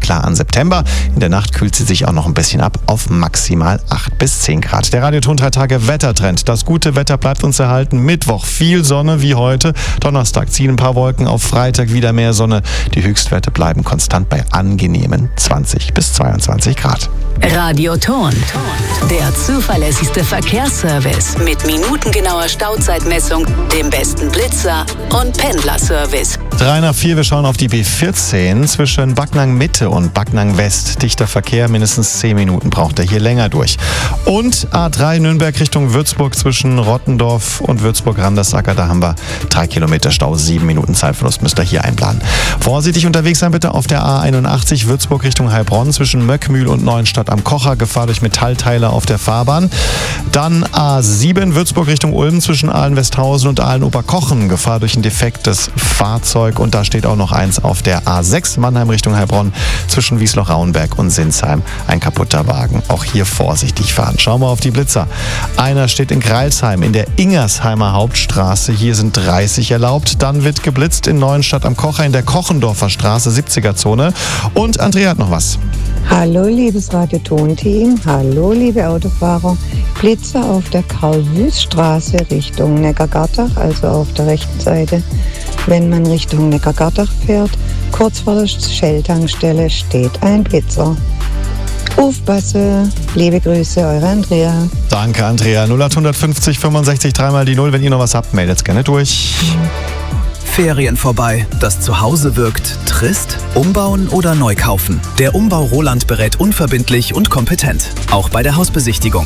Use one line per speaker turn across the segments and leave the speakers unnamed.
klar an September. In der Nacht kühlt sie sich auch noch ein bisschen ab auf maximal 8 bis 10 Grad. Der Radioton 3 Tage Wettertrend. Das gute Wetter bleibt uns erhalten. Mittwoch viel Sonne wie heute. Donnerstag ziehen ein paar Wolken, auf Freitag wieder mehr Sonne. Die Höchstwerte bleiben konstant bei angenehmen 20 bis 22 Grad.
Radioton, der zuverlässigste Verkehrsservice mit minutengenauer Stauzeitmessung, dem besten Blitzer und Pendlerservice.
3 nach 4, wir schauen auf die B14 zwischen Backnang Mitte und Backnang West. Dichter Verkehr, mindestens 10 Minuten braucht er hier länger durch. Und A3 Nürnberg Richtung Würzburg zwischen Rottendorf und Würzburg-Randersacker. Da haben wir 3 Kilometer Stau, 7 Minuten Zeitverlust müsst ihr hier einplanen. Vorsichtig unterwegs sein bitte auf der A81 Würzburg Richtung Heilbronn zwischen Möckmühl und Neuenstadt am Kocher. Gefahr durch Metallteile auf der Fahrbahn. Dann A7 Würzburg Richtung Ulm zwischen Aalen-Westhausen und Aalen-Oberkochen. Gefahr durch ein defektes Fahrzeug. Und da steht auch noch eins auf der A6 Mannheim Richtung Heilbronn zwischen Wiesloch-Rauenberg und Sinsheim. Ein kaputter Wagen. Auch hier vorsichtig fahren. Schauen wir auf die Blitzer. Einer steht in Greilsheim in der Ingersheimer Hauptstraße. Hier sind 30 erlaubt. Dann wird geblitzt in Neuenstadt am Kocher in der Kochendorfer Straße, 70er-Zone. Und Andrea hat noch was.
Hallo liebes Radioton-Team, hallo liebe Autofahrer. Blitzer auf der Karl-Wüst-Straße Richtung Neckargattach, also auf der rechten Seite. Wenn man Richtung Neckargattach fährt, kurz vor der Shell-Tankstelle steht ein Blitzer. Aufpasse, liebe Grüße, eure Andrea.
Danke Andrea, 0850 65 3 die 0. Wenn ihr noch was habt, meldet gerne durch.
Ferien vorbei, das Zuhause wirkt trist? Umbauen oder neu kaufen? Der Umbau Roland berät unverbindlich und kompetent. Auch bei der Hausbesichtigung.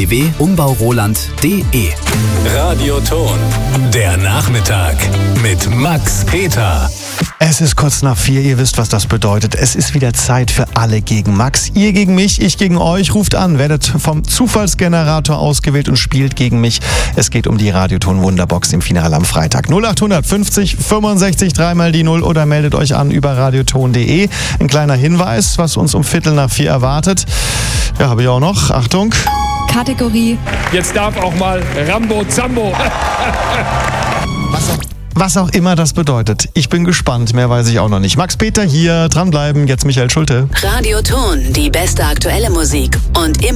www.umbauroland.de.
Radioton, der Nachmittag mit Max Peter.
Es ist kurz nach 4, ihr wisst, was das bedeutet. Es ist wieder Zeit für alle gegen Max. Ihr gegen mich, ich gegen euch. Ruft an, werdet vom Zufallsgenerator ausgewählt und spielt gegen mich. Es geht um die Radioton Wunderbox im Finale am Freitag. 0850 65 3 die 0 oder meldet euch an über radioton.de. Ein kleiner Hinweis, was uns um 3:15 erwartet. Ja, habe ich auch noch. Achtung.
Kategorie.
Jetzt darf auch mal Rambo Zambo.
Was auch immer das bedeutet. Ich bin gespannt, mehr weiß ich auch noch nicht. Max Peter hier, dranbleiben, jetzt Michael Schulte.
Radioton, die beste aktuelle Musik und immer